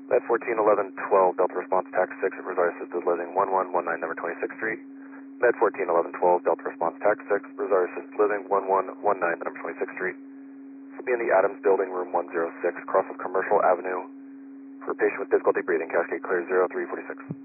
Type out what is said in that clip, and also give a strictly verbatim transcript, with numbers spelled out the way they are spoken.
Med fourteen eleven twelve, Delta Response Tax six, Rosari Assisted Living one one one nine, number twenty-sixth Street. Med fourteen eleven twelve, Delta Response Tax six, Rosari Assisted Living one one one nine, number twenty-sixth Street. This will be in the Adams Building, room one oh six, across of Commercial Avenue. For a patient with difficulty breathing, Cascade Clear zero three four six.